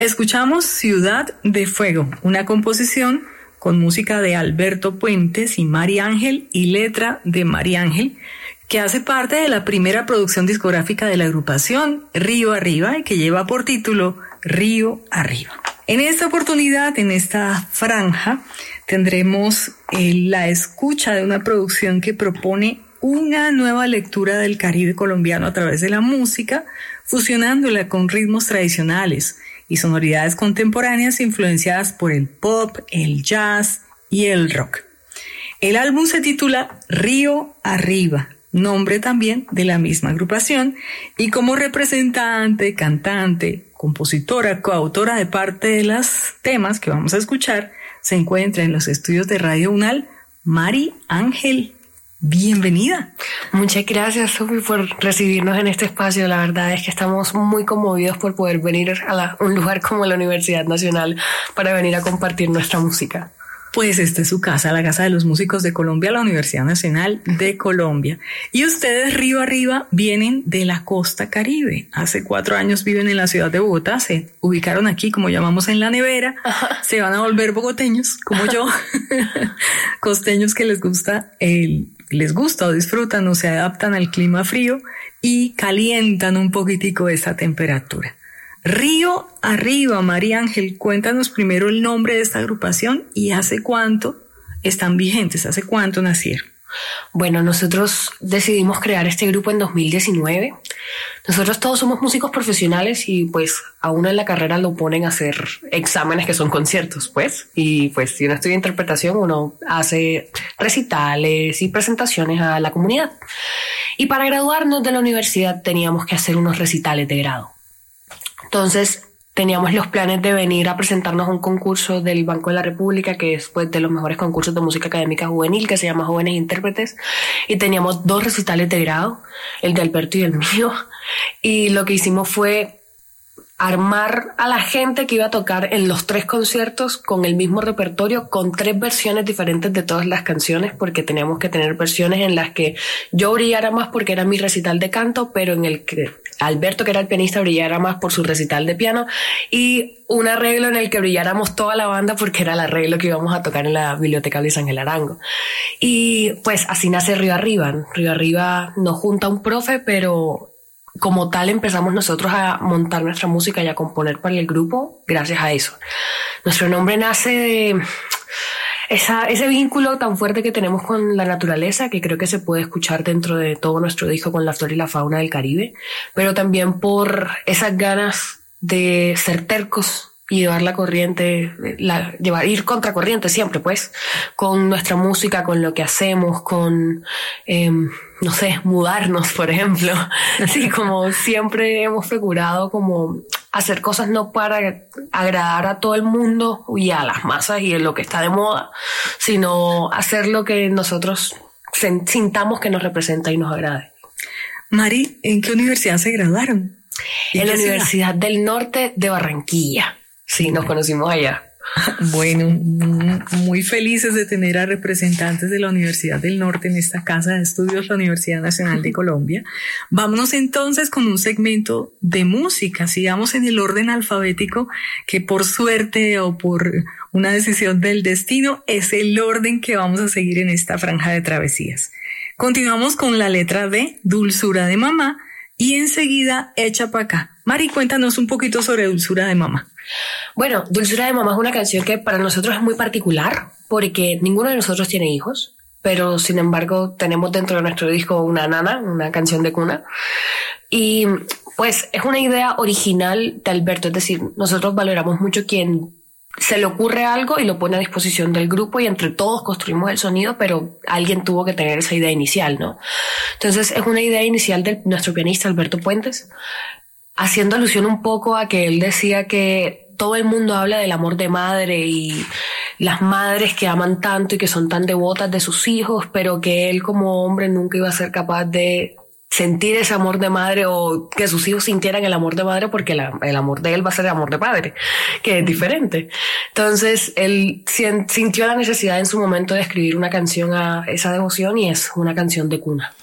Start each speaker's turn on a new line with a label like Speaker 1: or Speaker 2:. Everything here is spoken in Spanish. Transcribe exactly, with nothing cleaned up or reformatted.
Speaker 1: Escuchamos Ciudad de Fuego, una composición con música de Alberto Puentes y Mari Ángel y letra de Mari Ángel, que hace parte de la primera producción discográfica de la agrupación Río Arriba y que lleva por título Río Arriba. En esta oportunidad, en esta franja, tendremos eh, la escucha de una producción que propone una nueva lectura del Caribe colombiano a través de la música, fusionándola con ritmos tradicionales y sonoridades contemporáneas influenciadas por el pop, el jazz y el rock. El álbum se titula Río Arriba, nombre también de la misma agrupación, y como representante, cantante, compositora, coautora de parte de los temas que vamos a escuchar, se encuentra en los estudios de Radio UNAL, Mari Ángel. Bienvenida.
Speaker 2: Muchas gracias, Sofi, por recibirnos en este espacio. La verdad es que estamos muy conmovidos por poder venir a la, un lugar como la Universidad Nacional para venir a compartir nuestra música.
Speaker 1: Pues esta es su casa, la Casa de los Músicos de Colombia, la Universidad Nacional de Colombia. Y ustedes, Río Arriba, vienen de la costa Caribe. Hace cuatro años viven en la ciudad de Bogotá, se ubicaron aquí, como llamamos, en la nevera. Ajá. Se van a volver bogoteños, como yo. Costeños que les gusta el... les gusta o disfrutan o se adaptan al clima frío y calientan un poquitico esta temperatura. Río Arriba, Mari Ángel, cuéntanos primero el nombre de esta agrupación y hace cuánto están vigentes, hace cuánto nacieron.
Speaker 2: Bueno, nosotros decidimos crear este grupo en dos mil diecinueve. Nosotros todos somos músicos profesionales y pues a uno en la carrera lo ponen a hacer exámenes que son conciertos, pues. Y pues si uno estudia interpretación, uno hace recitales y presentaciones a la comunidad. Y para graduarnos de la universidad teníamos que hacer unos recitales de grado. Entonces teníamos los planes de venir a presentarnos a un concurso del Banco de la República, que es pues, de los mejores concursos de música académica juvenil, que se llama Jóvenes Intérpretes, y teníamos dos recitales de grado, el de Alberto y el mío, y lo que hicimos fue armar a la gente que iba a tocar en los tres conciertos con el mismo repertorio, con tres versiones diferentes de todas las canciones, porque teníamos que tener versiones en las que yo brillara más porque era mi recital de canto, pero en el que Alberto, que era el pianista, brillara más por su recital de piano, y un arreglo en el que brilláramos toda la banda porque era el arreglo que íbamos a tocar en la Biblioteca Luis Ángel Arango. Y pues así nace Río Arriba. Río Arriba nos junta un profe, pero como tal empezamos nosotros a montar nuestra música y a componer para el grupo gracias a eso. Nuestro nombre nace de esa, ese vínculo tan fuerte que tenemos con la naturaleza, que creo que se puede escuchar dentro de todo nuestro disco con la flora y la fauna del Caribe, pero también por esas ganas de ser tercos y llevar la corriente, la, llevar, ir contracorriente siempre, pues, con nuestra música, con lo que hacemos, con, eh, no sé, mudarnos, por ejemplo. Así como siempre hemos procurado como hacer cosas no para agradar a todo el mundo y a las masas y en lo que está de moda, sino hacer lo que nosotros sintamos que nos representa y nos agrade.
Speaker 1: Mari, ¿en qué universidad se graduaron?
Speaker 2: En la Universidad del Norte de Barranquilla. Sí, nos conocimos allá.
Speaker 1: Bueno, muy felices de tener a representantes de la Universidad del Norte en esta casa de estudios, la Universidad Nacional de Colombia. Vámonos entonces con un segmento de música. Sigamos en el orden alfabético, que por suerte o por una decisión del destino es el orden que vamos a seguir en esta franja de travesías. Continuamos con la letra D, Dulzura de Mamá, y enseguida Echa pa' acá. Mari, cuéntanos un poquito sobre Dulzura de Mamá.
Speaker 2: Bueno, Dulzura de Mamá es una canción que para nosotros es muy particular porque ninguno de nosotros tiene hijos, pero sin embargo tenemos dentro de nuestro disco una nana, una canción de cuna, y pues es una idea original de Alberto, es decir, nosotros valoramos mucho quien se le ocurre algo y lo pone a disposición del grupo y entre todos construimos el sonido, pero alguien tuvo que tener esa idea inicial, ¿no? Entonces es una idea inicial de nuestro pianista Alberto Puentes, haciendo alusión un poco a que él decía que todo el mundo habla del amor de madre y las madres que aman tanto y que son tan devotas de sus hijos, pero que él como hombre nunca iba a ser capaz de sentir ese amor de madre o que sus hijos sintieran el amor de madre porque la, el amor de él va a ser el amor de padre, que es diferente. Entonces él sintió la necesidad en su momento de escribir una canción a esa devoción y es una canción de cuna.